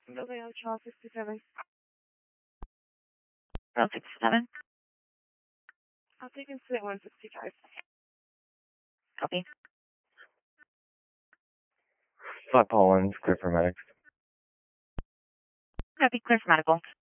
Building out 1267. 1267. I'll take incident 165. Copy. Flat Paul 1, clear for medics. Copy. Clear for medical.